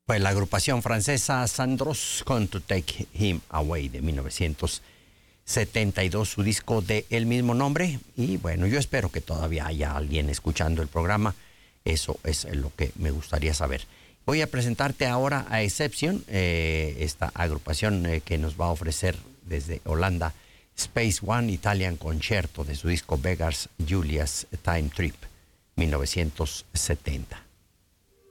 Pues la agrupación francesa Sandros con To Take Him Away de 1972, su disco de el mismo nombre. Y bueno, yo espero que todavía haya alguien escuchando el programa. Eso es lo que me gustaría saber. Voy a presentarte ahora a Exception, esta agrupación que nos va a ofrecer desde Holanda Space One Italian Concerto de su disco Beggars Julia's Time Trip 1970.